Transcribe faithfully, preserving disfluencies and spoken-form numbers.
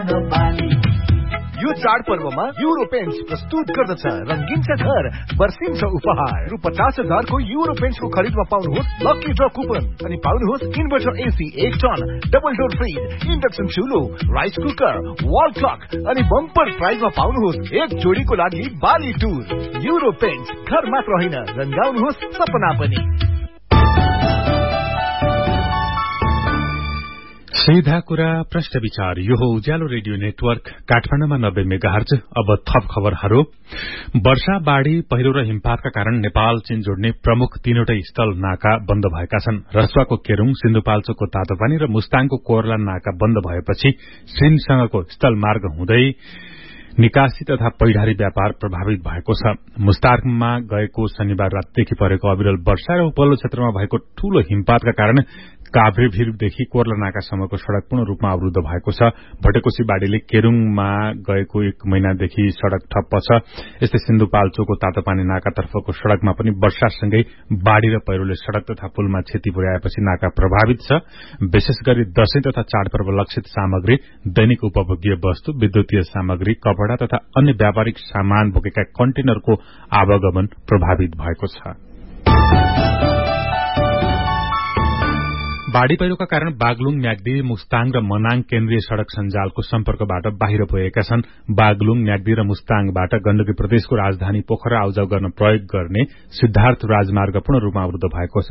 यो चाडपर्वमा euro paints प्रस्तुत गर्दछ रंगीन छ घर बर्सिन्छ उपहार रु पचास हजारको युरो पेन्ट्सको खरिदमा पाउनुहोस् लकी ड्र कुपन अनि पाउनुहोस् इन्भर्टर एसी एक ton double door fridge induction चुलो rice cooker wall clock अनि बम्पर प्राइजमा पाउनुहोस् एक जोडीको लागि बाली टुर युरो पेन्ट्स घर मात्र होइन रंगाउनुहोस् सपना पनि। सीधा कुरा प्रश्न विचार यो हो उज्यालो रेडियो नेटवर्क काठमाडौँमा नब्बे मेगाहर्ज। अब थप खबरहरू। वर्षा बाढ़ी पहिरो र हिमपातका कारण नेपाल चीन जोड्ने प्रमुख तीनवटै स्थल नाका बन्द भएका छन्। रसुवाको केरूङ सिन्धुपाल्चोकको तातोपानी र मुस्ताङको कोरला नाका बन्द भएपछि चीनसँगको स्थल मार्ग हुँदै निकासी तथा पैठारी व्यापार प्रभावित भएको छ। मुस्ताङमा गएको शनिबार रातदेखि परेको अविरल वर्षा र उपल्लो क्षेत्रमा भएको ठूलो हिमपातका कारण काभ्रेभिरदेखि कोर्ला नाकासम्मको सड़क पूर्ण रूपमा अवरूद्ध भएको छ। भटेकोसी बाढ़ीले केरूङमा गएको एक महिनादेखि सड़क ठप्प छ। यस्तै सिन्धुपाल्चोकको तातोपानी नाकातर्फको सड़कमा पनि वर्षासँगै बाढ़ी र पहिरोले सड़क तथा पुलमा क्षति पुर्याएपछि नाका प्रभावित छ। विशेष गरी दशैं तथा चाडपर्व लक्षित सामग्री, दैनिक उपभोग्य वस्तु, विद्युतीय सामग्री, कपड़ा तथा अन्य व्यापारिक सामान बोकेका कन्टेनरको आवागमन प्रभावित भएको छ। बाढ़ी पहिरोका कारण बागलुङ, म्याग्दी, मुस्ताङ र मनाङ केन्द्रीय सड़क सञ्जालको सम्पर्कबाट बाहिर पुगेका छन्। बागलुङ, म्याग्दी र मुस्ताङबाट गण्डकी प्रदेशको राजधानी पोखरा आउजाउ गर्न प्रयोग गर्ने सिद्धार्थ राजमार्ग पूर्ण रूपमा अवरूद्ध भएको छ।